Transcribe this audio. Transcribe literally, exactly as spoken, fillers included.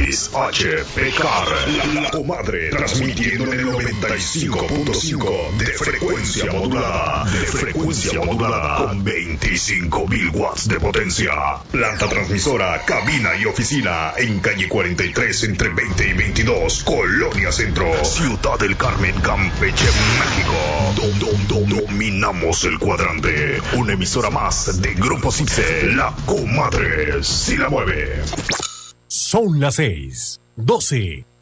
X H P K R, la, la comadre, transmitiendo en el noventa y cinco punto cinco de frecuencia modulada, de frecuencia modulada, con veinticinco mil watts de potencia. Planta transmisora, cabina y oficina en calle cuarenta y tres entre veinte y veintidós, Colonia Centro, Ciudad del Carmen, Campeche, México. Dom, dom, dom, dominamos el cuadrante. Una emisora más de Grupo Cipse, la comadre si la mueve. Son las seis, doce.